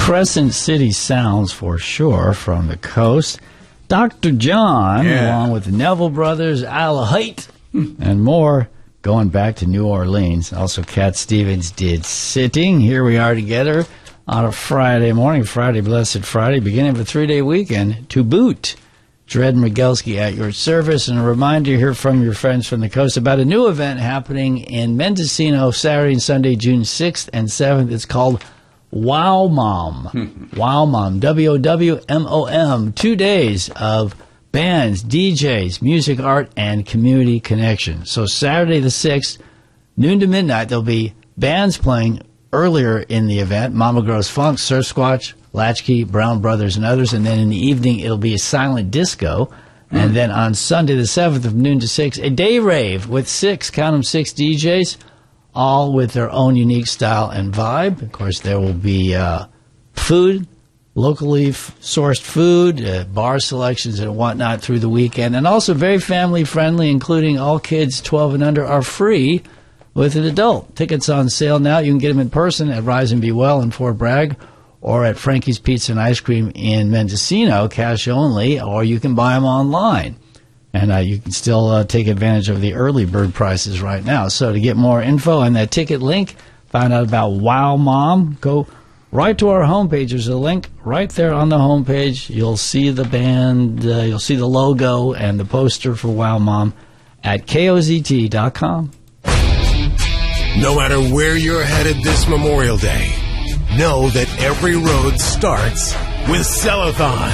Crescent City sounds for sure from the coast. Dr. John, along with the Neville Brothers, Isle of Height, and more, going back to New Orleans. Also, Cat Stevens did Sitting. Here we are together on a Friday morning, Friday, Blessed Friday, beginning of a 3-day weekend to boot. Dred Miguelski at your service, and a reminder here from your friends from the coast about a new event happening in Mendocino Saturday and Sunday, June 6th and 7th. It's called Wow Mom. Wow Mom, WOWMOM. 2 days of bands, DJs, music, art, and community connection. So Saturday the 6th, noon to midnight, there'll be bands playing earlier in the event. Mama Grows Funk, Surf Squatch, Latchkey, Brown Brothers, and others. And then in the evening, it'll be a silent disco. And then on Sunday the 7th of noon to 6, a day rave with six DJs, all with their own unique style and vibe. Of course, there will be food, locally sourced food, bar selections and whatnot through the weekend. And also very family-friendly, including all kids 12 and under are free with an adult. Tickets on sale now. You can get them in person at Rise and Be Well in Fort Bragg or at Frankie's Pizza and Ice Cream in Mendocino, cash only, or you can buy them online. And you can still take advantage of the early bird prices right now. So to get more info on that ticket link, find out about Wow Mom, go right to our homepage. There's a link right there on the homepage. You'll see the band, you'll see the logo and the poster for Wow Mom at KOZT.com. No matter where you're headed this Memorial Day, know that every road starts with Cellathon.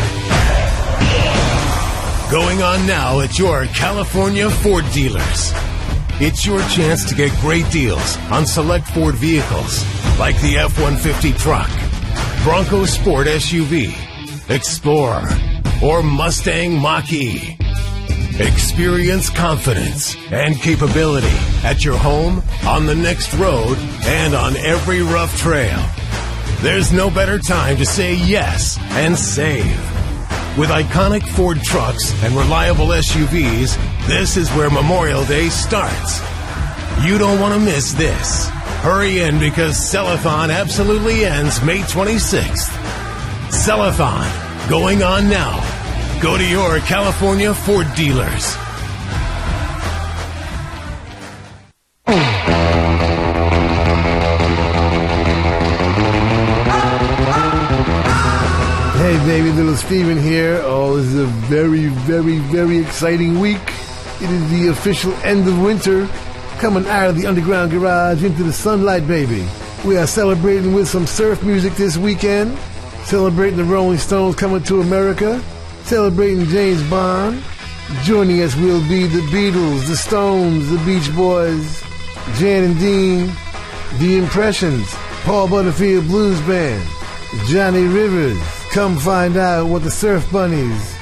Going on now at your California Ford dealers. It's your chance to get great deals on select Ford vehicles like the F-150 truck, Bronco Sport SUV, Explorer, or Mustang Mach-E. Experience confidence and capability at your home, on the next road, and on every rough trail. There's no better time to say yes and save. With iconic Ford trucks and reliable SUVs, this is where Memorial Day starts. You don't want to miss this. Hurry in because Cellathon absolutely ends May 26th. Cellathon, going on now. Go to your California Ford dealers. Hey baby, little Steven here. Oh, this is a very, very, very exciting week. It is the official end of winter. Coming out of the underground garage into the sunlight, baby. We are celebrating with some surf music this weekend. Celebrating the Rolling Stones coming to America. Celebrating James Bond. Joining us will be the Beatles, the Stones, the Beach Boys, Jan and Dean, The Impressions, Paul Butterfield Blues Band, Johnny Rivers. Come find out what the Surf Bunnies